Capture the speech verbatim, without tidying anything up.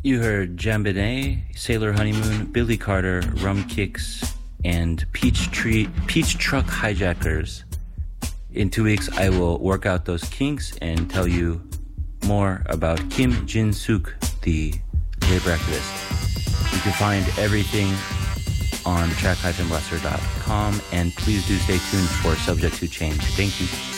You heard Jambinay, Sailor Honeymoon, Billy Carter, Rum Kicks, and Peach Tree, Peach Truck Hijackers. In two weeks, I will work out those kinks and tell you more about Kim Jin-suk, the labor activist. You can find everything on track dash blaster dot com, and please do stay tuned for Subject to Change. Thank you.